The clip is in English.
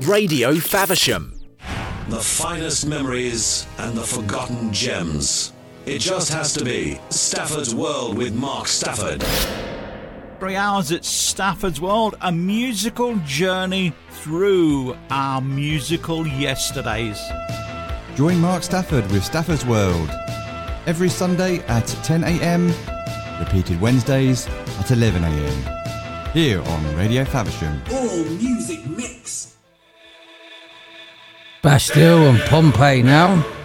Radio Faversham. The finest memories and the forgotten gems. It just has to be Stafford's World with Mark Stafford. 3 hours at Stafford's World, a musical journey through our musical yesterdays. Join Mark Stafford with Stafford's World every Sunday at 10 a.m, repeated Wednesdays at 11 a.m, here on Radio Faversham. All music mix. Bastille and Pompeii now.